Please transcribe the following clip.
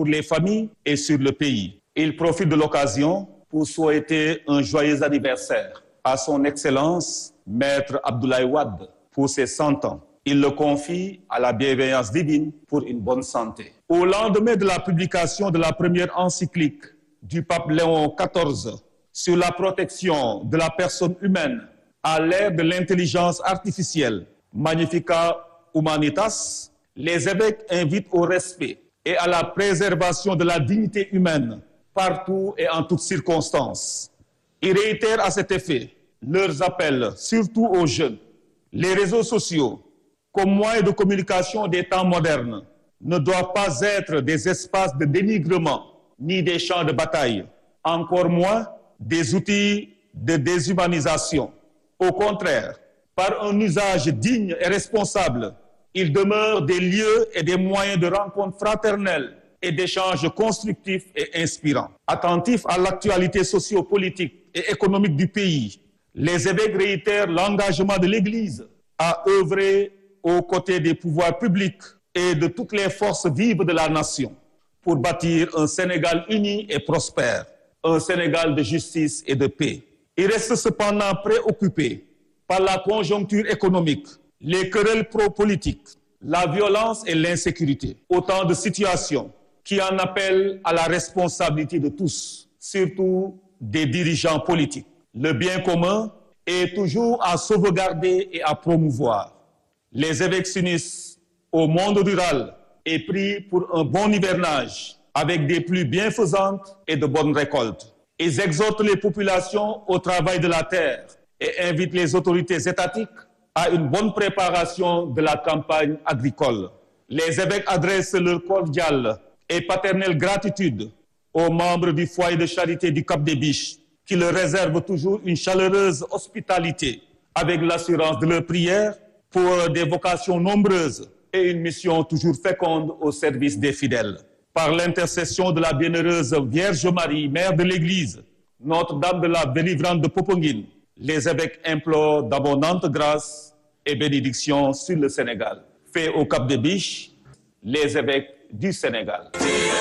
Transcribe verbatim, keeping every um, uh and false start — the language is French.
pour les familles et sur le pays. Il profite de l'occasion pour souhaiter un joyeux anniversaire à son Excellence, Maître Abdoulaye Wade, pour ses cent ans. Il le confie à la bienveillance divine pour une bonne santé. Au lendemain de la publication de la première encyclique du pape Léon quatorze sur la protection de la personne humaine à l'ère de l'intelligence artificielle, Magnificat Humanitas, les évêques invitent au respect et à la préservation de la dignité humaine partout et en toutes circonstances. Ils réitèrent à cet effet leurs appels, surtout aux jeunes. Les réseaux sociaux, comme moyens de communication des temps modernes, ne doivent pas être des espaces de dénigrement ni des champs de bataille, encore moins des outils de déshumanisation. Au contraire, par un usage digne et responsable, ils demeurent des lieux et des moyens de rencontres fraternelles et d'échanges constructifs et inspirants. Attentifs à l'actualité socio-politique et économique du pays, les évêques réitèrent l'engagement de l'Église à œuvrer aux côtés des pouvoirs publics et de toutes les forces vives de la nation pour bâtir un Sénégal uni et prospère, un Sénégal de justice et de paix. Ils restent cependant préoccupés par la conjoncture économique, les querelles pro-politiques, la violence et l'insécurité. Autant de situations qui en appellent à la responsabilité de tous, surtout des dirigeants politiques. Le bien commun est toujours à sauvegarder et à promouvoir. Les évêques s'unissent au monde rural et prient pour un bon hivernage avec des pluies bienfaisantes et de bonnes récoltes. Ils exhortent les populations au travail de la terre et invitent les autorités étatiques à une bonne préparation de la campagne agricole. Les évêques adressent leur cordiale et paternelle gratitude aux membres du foyer de charité du Cap des Biches qui leur réservent toujours une chaleureuse hospitalité avec l'assurance de leurs prières pour des vocations nombreuses et une mission toujours féconde au service des fidèles. Par l'intercession de la bienheureuse Vierge Marie, Mère de l'Église, Notre-Dame de la Délivrance de Popenguine, les évêques implorent d'abondantes grâces et bénédictions sur le Sénégal. Fait au Cap des Biches, les évêques du Sénégal.